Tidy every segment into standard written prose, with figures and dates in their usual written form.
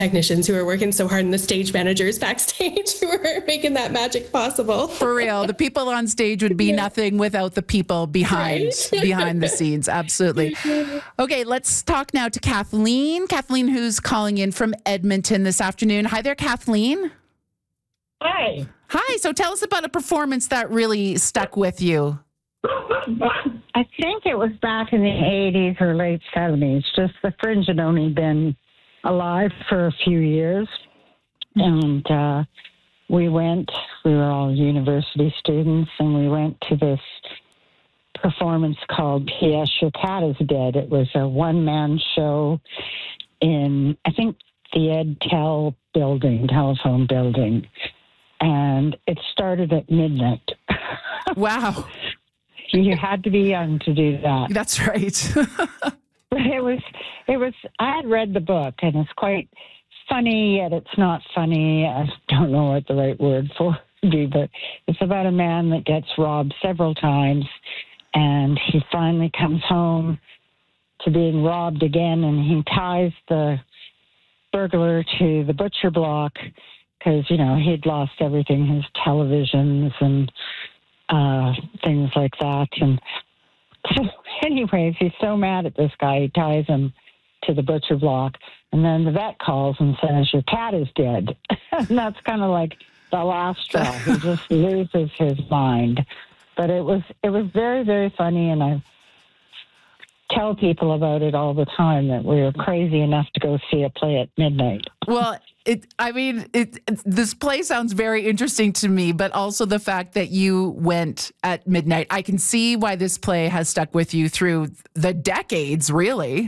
technicians who are working so hard and the stage managers backstage who are making that magic possible. For real. The people on stage would be nothing without the people behind the scenes. Absolutely. Okay, let's talk now to Kathleen. Kathleen, who's calling in from Edmonton this afternoon. Hi there, Kathleen. Hi. Hi. So tell us about a performance that really stuck with you. I think it was back in the 80s or late 70s. Just the Fringe had only been alive for a few years. And we were all university students, and we went to this performance called P.S. Your Cat is Dead. It was a one-man show in, I think, the telephone building. And it started at midnight. Wow. You had to be young to do that. That's right. But it was, I had read the book, and it's quite funny, yet it's not funny. I don't know what the right word for it would be, but it's about a man that gets robbed several times, and he finally comes home to being robbed again, and he ties the burglar to the butcher block because, he'd lost everything, his televisions and things like that. And so anyways, he's so mad at this guy, he ties him to the butcher block. And then the vet calls and says, your cat is dead. And that's kind of like the last straw. He just loses his mind. But it was very, very funny. And I tell people about it all the time that we were crazy enough to go see a play at midnight. Well, this play sounds very interesting to me, but also the fact that you went at midnight. I can see why this play has stuck with you through the decades, really.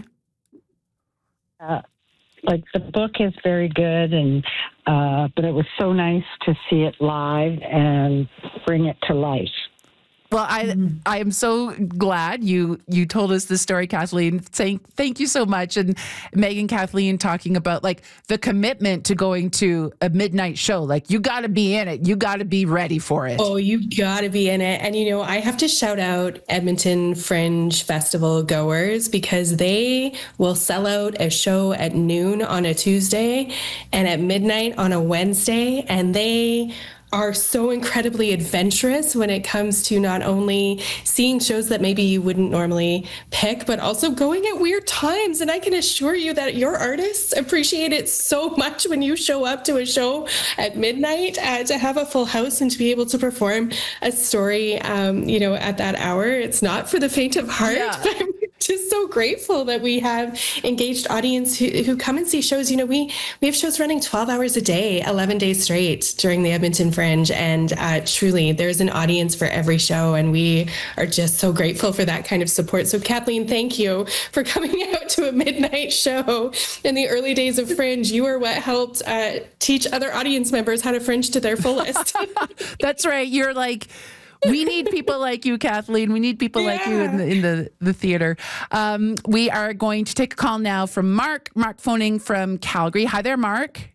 The book is very good, and but it was so nice to see it live and bring it to life. Well, I am so glad you told us this story, Kathleen, saying thank you so much. And Megan, Kathleen talking about the commitment to going to a midnight show. You got to be in it. You got to be ready for it. Oh, you got to be in it. And, I have to shout out Edmonton Fringe Festival goers because they will sell out a show at noon on a Tuesday and at midnight on a Wednesday. And they are so incredibly adventurous when it comes to not only seeing shows that maybe you wouldn't normally pick, but also going at weird times. And I can assure you that your artists appreciate it so much when you show up to a show at midnight to have a full house and to be able to perform a story, at that hour. It's not for the faint of heart. Yeah. But I'm just so grateful that we have engaged audience who come and see shows. We have shows running 12 hours a day, 11 days straight during the Edmonton Fringe. And truly, there's an audience for every show. And we are just so grateful for that kind of support. So Kathleen, thank you for coming out to a midnight show in the early days of Fringe. You are what helped teach other audience members how to fringe to their fullest. That's right. You're we need people like you, Kathleen. We need people like you in the theater. We are going to take a call now from Mark. Mark phoning from Calgary. Hi there, Mark.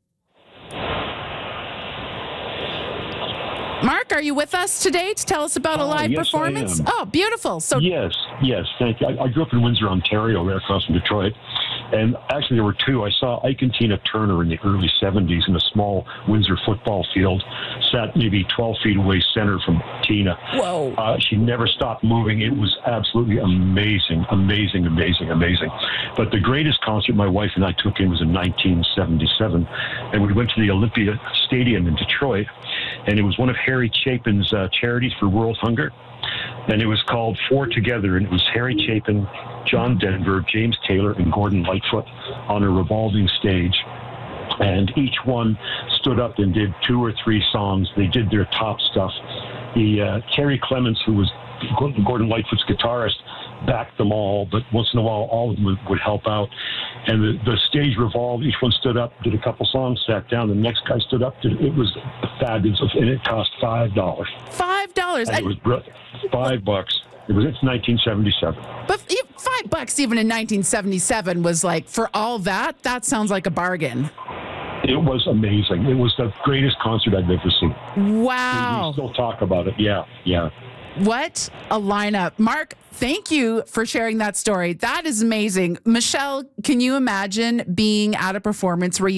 Mark, are you with us today to tell us about a live performance? I am. Oh, beautiful. So Yes, thank you. I grew up in Windsor, Ontario, right across from Detroit. And actually, there were two. I saw Ike and Tina Turner in the early 70s in a small Windsor football field, sat maybe 12 feet away center from Tina. Whoa. She never stopped moving. It was absolutely amazing. But the greatest concert my wife and I took in was in 1977. And we went to the Olympia Stadium in Detroit. And it was one of Harry Chapin's charities for world hunger. And it was called Four Together, and it was Harry Chapin, John Denver, James Taylor, and Gordon Lightfoot on a revolving stage. And each one stood up and did 2 or 3 songs. They did their top stuff. Terry Clements, who was Gordon Lightfoot's guitarist, backed them all, but once in a while, all of them would help out. And the stage revolved. Each one stood up, did a couple songs, sat down. The next guy stood up. It was fabulous, and it cost $5. $5. And it was brilliant. $5. It's 1977. But $5 even in 1977 was for all that sounds like a bargain. It was amazing. It was the greatest concert I've ever seen. Wow. We still talk about it. Yeah. What a lineup. Mark, thank you for sharing that story. That is amazing. Michelle, can you imagine being at a performance where you